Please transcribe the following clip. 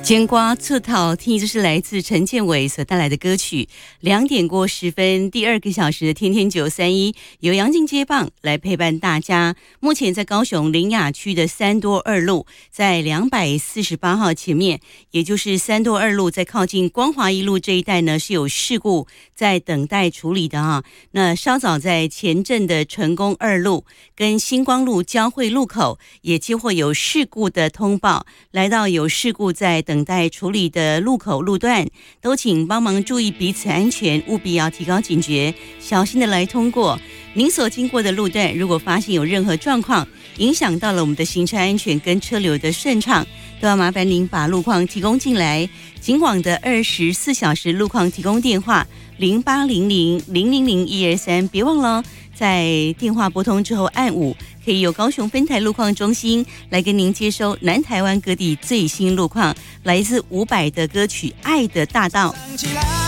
煎瓜醋套，听就是来自陈建伟所带来的歌曲。2点过10分，第2个小时的天天931由杨静接棒来陪伴大家。目前在高雄苓雅区的三多二路，在248号前面，也就是三多二路在靠近光华一路这一带呢，是有事故在等待处理的啊。那稍早在前镇的成功2路跟星光路交汇路口，也接获有事故的通报，来到有事故在等待处理的路口路段，都请帮忙注意彼此安全，务必要提高警觉，小心的来通过。您所经过的路段，如果发现有任何状况，影响到了我们的行车安全跟车流的顺畅，都要麻烦您把路况提供进来。警广的24小时路况提供电话0800000123，别忘了在电话拨通之后按5，可以由高雄分台路况中心来跟您接收南台湾各地最新路况。来自伍佰的歌曲《爱的大道》。